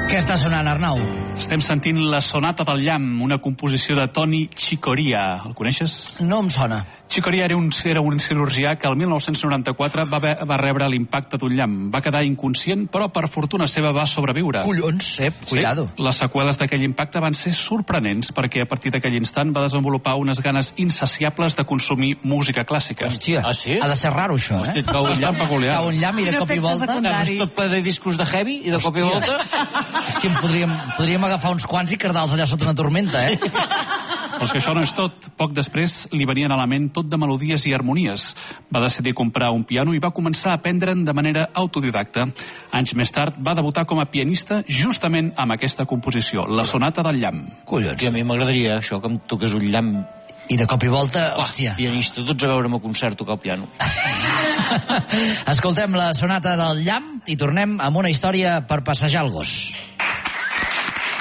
Què està sonant, Arnau? Estem sentint la Sonata del Llamp, una composició de Toni Cicoria. El coneixes? No em sona. Cicoria era un cirurgià que el 1994 va rebre l'impacte d'un llamp. Va quedar inconscient, però per fortuna seva va sobreviure. Collons, cuidado. Sí, les seqüeles d'aquell impacte van ser sorprenents perquè a partir d'aquell instant va desenvolupar unes ganes insaciables de consumir música clàssica. Hòstia, Ah, sí? ha de ser raro, això, Hosti, et cau un Bastant llamp. peculiar. Cau un llamp i de cop i volta... És tot ple de discos de heavy i de cop i volta... Hòstia, podríem agafar uns quants i cardar-los allà sota una tormenta, Però és que això no és tot. Poc després li venien a la ment tot de melodies i harmonies. Va decidir comprar un piano i va començar a aprendre'n de manera autodidacta. Anys més tard va debutar com a pianista justament amb aquesta composició, la Sonata del Llamp. Collons. I a mi m'agradaria això, que em toqués un llamp. I de cop i volta, hòstia. Pianista, tots a veure'm a concert tocar el piano. Escoltem la Sonata del Llamp i tornem amb una història per passejar el gos.